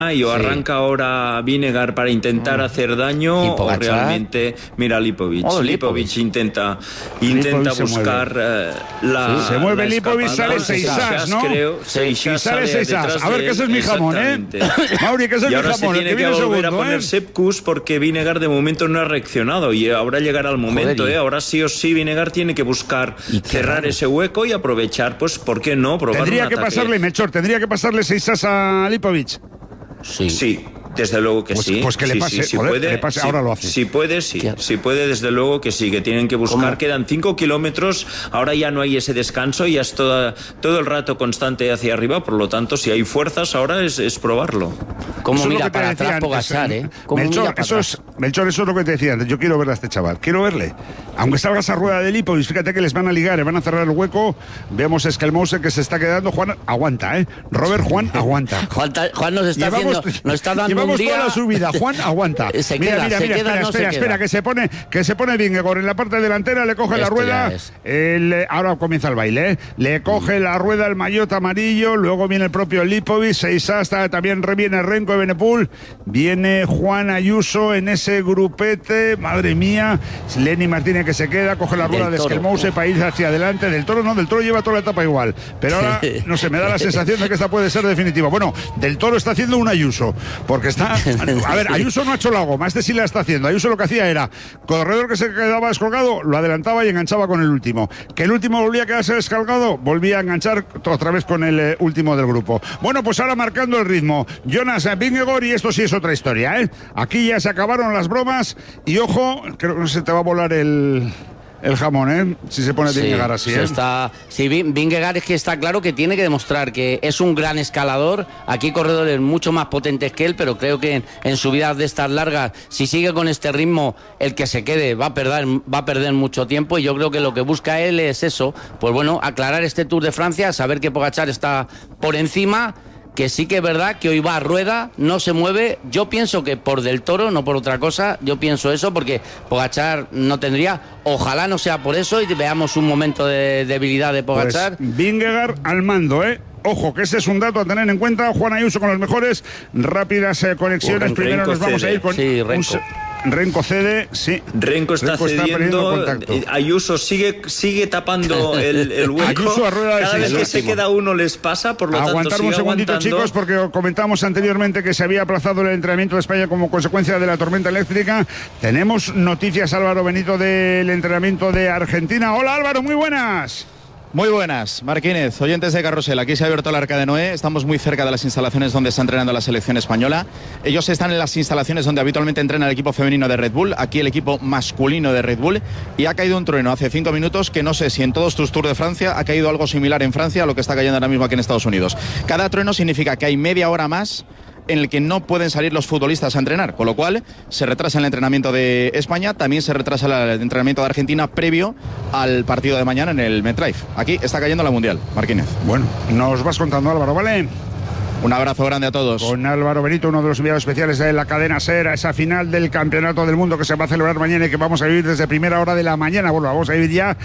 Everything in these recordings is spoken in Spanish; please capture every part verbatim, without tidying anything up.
y o arranca sí. ahora Vingegaard para intentar mm. hacer daño o realmente mira Lipovic oh, Lipovic. Lipovic intenta intenta Lipovic buscar uh, la sí, se mueve la Lipovic, sale Seisas, ¿no? Creo, sí, Seisas sale Seisas. A ver, que ese es mi jamón, ¿eh? Mauri, que ese es mi jamón. Se tiene que, que volver segundo, a poner ¿eh? Sepkus porque Vingegaard de momento no ha reaccionado y ahora llegará el momento, Joder, ¿eh? Ahora sí o sí Vingegaard tiene que buscar cerrar raro. ese hueco y aprovechar, pues, ¿por qué no? Probar tendría un que ataque. pasarle, Melchor, tendría que pasarle Seisas a Lipovic. Sí. Sí, desde luego que pues, sí. Pues que sí, le pase, sí, sí joder, puede, que le pase, sí, ahora lo hace. Si puede, sí. Si puede, desde luego que sí, que tienen que buscar. ¿Cómo? Quedan cinco kilómetros, ahora ya no hay ese descanso, ya es toda, todo el rato constante hacia arriba, por lo tanto, si hay fuerzas ahora es, es probarlo. ¿Cómo mira para atrás Pogačar, eh? Melchor, eso es, Melchor, eso es lo que te decía antes. Yo quiero ver a este chaval, quiero verle. Aunque salga esa rueda de Lipovic, fíjate que les van a ligar, les van a cerrar el hueco. Vemos a Skelmose que se está quedando. Juan, aguanta, ¿eh? Robert, Juan, aguanta. Juan, Juan nos está llevamos, haciendo, nos está dando llevamos un día... toda la subida. Juan, aguanta. Se mira, queda, mira, se mira, queda, espera, no espera, se espera, queda. que se pone, que se pone Vingegaard en la parte delantera, le coge Esto la rueda. El, ahora comienza el baile, ¿eh? Le coge mm. la rueda el maillot amarillo, luego viene el propio Lipovic, Seisas, también viene Renko de Benepul, viene Juan Ayuso en ese grupete, madre mía, Lenny Martínez que se queda, coge la rueda de Skelmose para ir hacia adelante. Del Toro no, Del Toro lleva toda la etapa igual, pero ahora, no sé, me da la sensación de que esta puede ser definitiva. Bueno, Del Toro está haciendo un Ayuso, porque está, a ver, Ayuso no ha hecho la goma, este sí la está haciendo. Ayuso lo que hacía era, corredor que se quedaba descolgado, lo adelantaba y enganchaba con el último, que el último volvía a quedarse descolgado, volvía a enganchar otra vez con el eh, último del grupo. Bueno, pues ahora marcando el ritmo, Jonas Vingegaard, y esto sí es otra historia, ¿eh? Aquí ya se acabaron las bromas y ojo, creo que se te va a volar el... el jamón, ¿eh? Si se pone sí, Vingegaard así, ¿eh? Está, sí, Vingegaard es que está claro que tiene que demostrar que es un gran escalador. Aquí hay corredores mucho más potentes que él, pero creo que en, en subidas de estas largas, si sigue con este ritmo, el que se quede va a perder, va a perder mucho tiempo, y yo creo que lo que busca él es eso, pues bueno, aclarar este Tour de Francia, saber que Pogačar está por encima, que sí que es verdad que hoy va a rueda, no se mueve. Yo pienso que por Del Toro, no por otra cosa, yo pienso eso, porque Pogačar no tendría, ojalá no sea por eso y veamos un momento de debilidad de Pogačar. Pues Vingegaard al mando, ¿eh? Ojo, que ese es un dato a tener en cuenta. Juan Ayuso con los mejores, rápidas eh, conexiones. Ren, Primero Renko nos vamos cede. a ir con sí, Renko. Un... Renko cede, sí. Renko está Renko cediendo, está Ayuso sigue sigue tapando el, el hueco. Ayuso a rueda de Cada vez que se queda uno les pasa, por lo Aguantar tanto sigue un segundito, aguantando. Chicos, porque comentamos anteriormente que se había aplazado el entrenamiento de España como consecuencia de la tormenta eléctrica. Tenemos noticias, Álvaro Benito, del entrenamiento de Argentina. Hola, Álvaro, muy buenas. Muy buenas, Marquínez, oyentes de Carrusel. Aquí se ha abierto el Arca de Noé. Estamos muy cerca de las instalaciones donde está entrenando la selección española. Ellos están en las instalaciones donde habitualmente entrena el equipo femenino de Red Bull, aquí el equipo masculino de Red Bull. Y ha caído un trueno hace cinco minutos que no sé si en todos tus Tours de Francia ha caído algo similar en Francia a lo que está cayendo ahora mismo aquí en Estados Unidos. Cada trueno significa que hay media hora más en el que no pueden salir los futbolistas a entrenar, con lo cual se retrasa el entrenamiento de España, también se retrasa el entrenamiento de Argentina previo al partido de mañana en el MetLife. Aquí está cayendo la Mundial, Marquínez. Bueno, nos vas contando, Álvaro, ¿vale? Un abrazo grande a todos. Con Álvaro Benito, uno de los enviados especiales de la cadena SER, a esa final del Campeonato del Mundo que se va a celebrar mañana y que vamos a vivir desde primera hora de la mañana. Bueno, vamos a vivir ya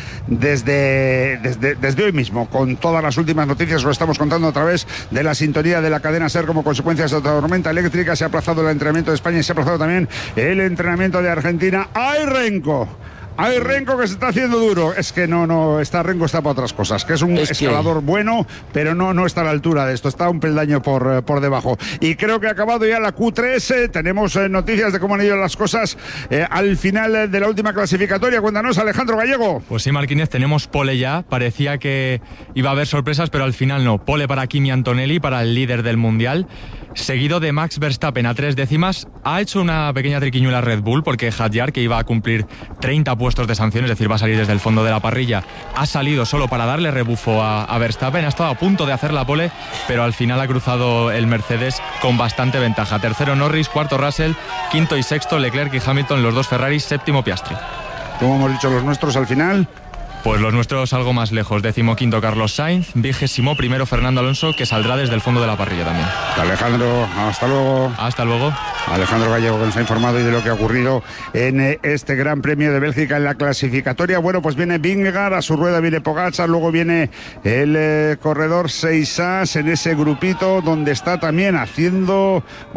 desde, desde, desde hoy mismo, con todas las últimas noticias. Lo estamos contando a través de la sintonía de la cadena SER como consecuencia de esta tormenta eléctrica. Se ha aplazado el entrenamiento de España y se ha aplazado también el entrenamiento de Argentina. ¡Ay, Renko! Hay Renko que se está haciendo duro. Es que no, no, está Renko está para otras cosas. Que es un es escalador que... bueno, pero no, no está a la altura de esto. Está un peldaño por, por debajo. Y creo que ha acabado ya la Q tres. Tenemos eh, noticias de cómo han ido las cosas eh, al final de la última clasificatoria. Cuéntanos, Alejandro Gallego. Pues sí, Marquínez, tenemos pole ya. Parecía que iba a haber sorpresas, pero al final no. Pole para Kimi Antonelli, para el líder del Mundial. Seguido de Max Verstappen a tres décimas. Ha hecho una pequeña triquiñuela Red Bull porque Hadjar, que iba a cumplir treinta puestos de sanción, es decir, va a salir desde el fondo de la parrilla, ha salido solo para darle rebufo a, a Verstappen. Ha estado a punto de hacer la pole, pero al final ha cruzado el Mercedes con bastante ventaja. Tercero Norris, cuarto Russell, quinto y sexto Leclerc y Hamilton, los dos Ferraris, séptimo Piastri. Como hemos dicho los nuestros al final... Pues los nuestros algo más lejos. Decimoquinto Carlos Sainz, vigésimo primero Fernando Alonso, que saldrá desde el fondo de la parrilla también. Alejandro, hasta luego. Hasta luego. Alejandro Gallego, que nos ha informado hoy de lo que ha ocurrido en este Gran Premio de Bélgica en la clasificatoria. Bueno, pues viene Vingegaard, a su rueda viene Pogačar, luego viene el eh, corredor Seixas en ese grupito donde está también haciendo...